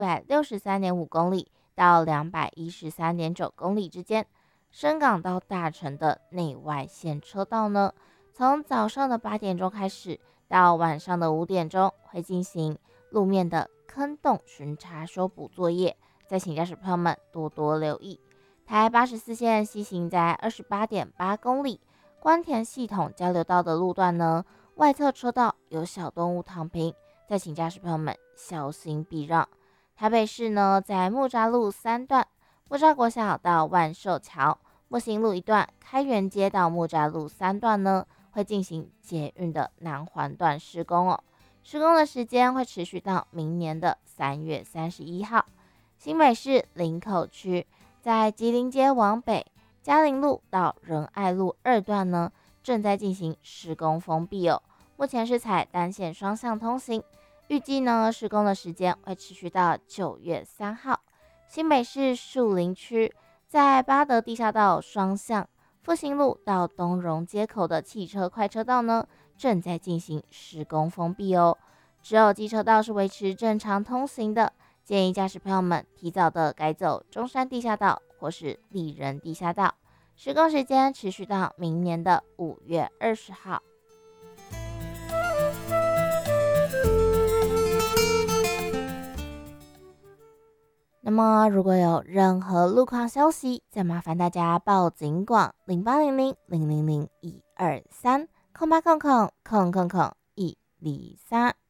163.5公里到213.9公里之间。深港到大城的内外线车道呢，从早上的8点钟开始，到晚上的5点钟会进行路面的坑洞巡查修补作业，再请驾驶朋友们多多留意。台84线西行在28.8公里，关田系统交流道的路段呢，外侧车道有小动物躺平，再请驾驶朋友们小心避让。台北市呢，在木栅路3段，木栅国小到万寿桥、木行路1段、开元街到木栅路3段呢，会进行捷运的南环段施工哦。施工的时间会持续到明年的3月31号。新北市林口区在吉林街往北，嘉陵路到仁爱路2段呢，正在进行施工封闭哦。目前是采单线双向通行，预计呢施工的时间会持续到9月3号。新北市树林区在八德地下道双向复兴路到东荣街口的汽车快车道呢，正在进行施工封闭哦。只有机车道是维持正常通行的，建议驾驶朋友们提早的改走中山地下道或是丽人地下道。施工时间持续到明年的5月20号。那么如果有任何路况消息，再麻烦大家报警广0800000123，0800000123。